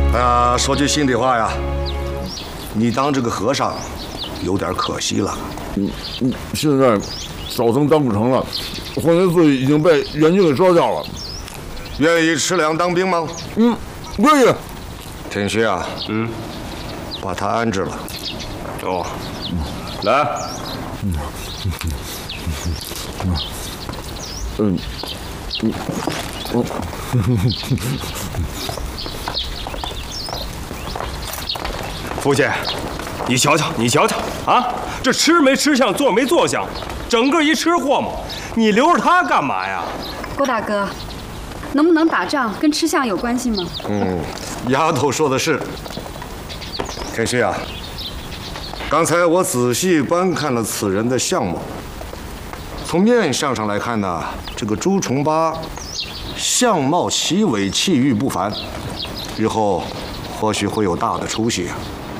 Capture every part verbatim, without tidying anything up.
啊，说句心里话呀，你当这个和尚有点可惜了。 嗯嗯，现在少僧当不成了，黄元寺已经被元军给烧掉了。 愿意吃粮当兵吗？ 嗯，愿意。 天虚啊， 嗯， 把他安置了。 哦，来。 嗯嗯嗯嗯。 父亲，你瞧瞧，你瞧瞧啊，这吃没吃相，坐没坐相，整个一吃货嘛！你留着他干嘛呀？ 郭大哥，能不能打仗跟吃相有关系吗？ 嗯，丫头说的是。天虚啊，刚才我仔细观看了此人的相貌，从面相上来看呢，这个朱重八相貌奇伟，气宇不凡，日后或许会有大的出息啊。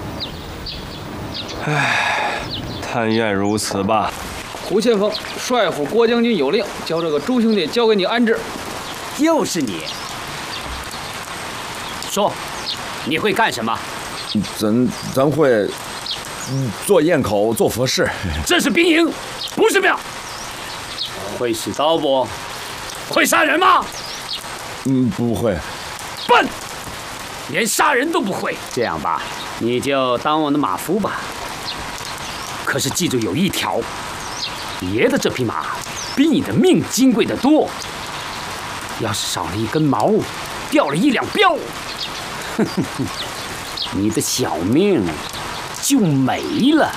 唉，但愿如此吧。 胡千峰，帅府郭将军有令，将这个朱兄弟交给你安置。 又是你，说，你会干什么？ 咱咱会做堰口，做佛事。 这是兵营，不是庙。会使刀不？会杀人吗？ 嗯，不会。 笨，连杀人都不会。这样吧，你就当我的马夫吧。可是记住有一条，爷的这匹马比你的命金贵得多。要是少了一根毛，掉了一两标，哼哼哼，你的小命就没了。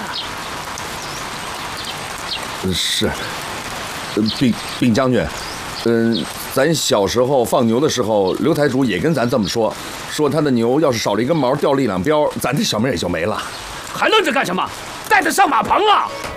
是，禀禀将军，嗯，咱小时候放牛的时候，刘台主也跟咱这么说，说他的牛要是少了一根毛，掉了一两标，咱的小命也就没了。 还愣着干什么？带他上马棚啊！